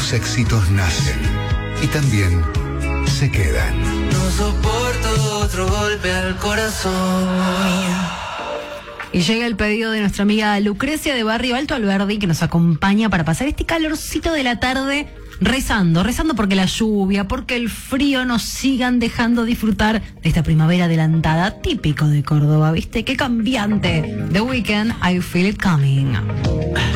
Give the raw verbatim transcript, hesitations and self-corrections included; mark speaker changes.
Speaker 1: los éxitos nacen y también se quedan.
Speaker 2: No soporto otro golpe al corazón.
Speaker 3: Y llega el pedido de nuestra amiga Lucrecia de Barrio Alto Alberdi, que nos acompaña para pasar este calorcito de la tarde rezando, rezando porque la lluvia, porque el frío nos sigan dejando disfrutar de esta primavera adelantada, típico de Córdoba, ¿viste? Qué cambiante. The Weeknd, I Feel It Coming.